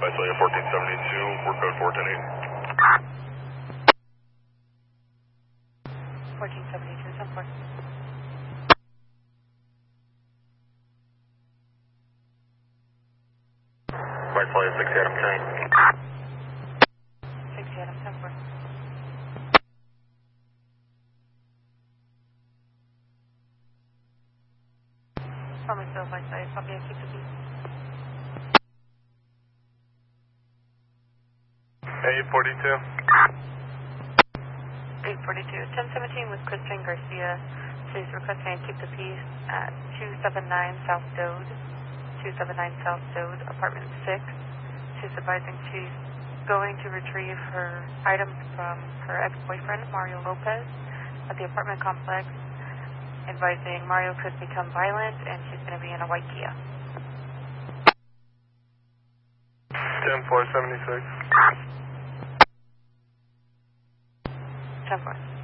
Visalia 1472, we're code 410-8. 1472, 10-4. Visalia 6 Adam 10. 6 Adam, 10-4. Promise still Visalia, copy, I keep the beat. 842. 842, 1017 with Kristen Garcia. She's requesting I keep the peace at 279 South Dode, 279 South Dode, apartment 6. She's advising she's going to retrieve her items from her ex-boyfriend, Mario Lopez, at the apartment complex, advising Mario could become violent and she's going to be in a white Kia. 10-476. 10-4.